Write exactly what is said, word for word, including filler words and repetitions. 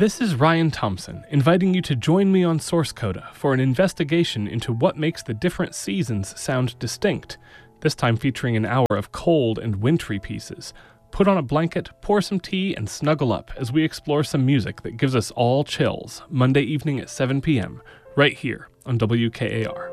This is Ryan Thompson, inviting you to join me on Source Coda for an investigation into what makes the different seasons sound distinct, this time featuring an hour of cold and wintry pieces. Put on a blanket, pour some tea, and snuggle up as we explore some music that gives us all chills, Monday evening at seven p.m., right here on W K A R.